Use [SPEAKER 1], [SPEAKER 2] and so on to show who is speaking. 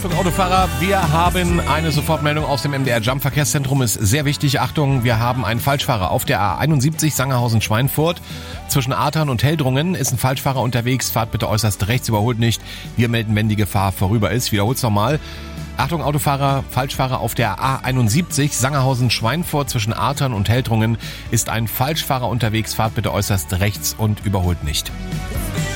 [SPEAKER 1] Achtung Autofahrer, wir haben eine Sofortmeldung aus dem MDR Jump Verkehrszentrum, ist sehr wichtig. Achtung, wir haben einen Falschfahrer auf der A71 Sangerhausen-Schweinfurt. Zwischen Artern und Heldrungen ist ein Falschfahrer unterwegs. Fahrt bitte äußerst rechts, überholt nicht. Wir melden, wenn die Gefahr vorüber ist. Wiederholt's nochmal. Achtung Autofahrer, Falschfahrer auf der A71 Sangerhausen-Schweinfurt zwischen Artern und Heldrungen ist ein Falschfahrer unterwegs. Fahrt bitte äußerst rechts und überholt nicht.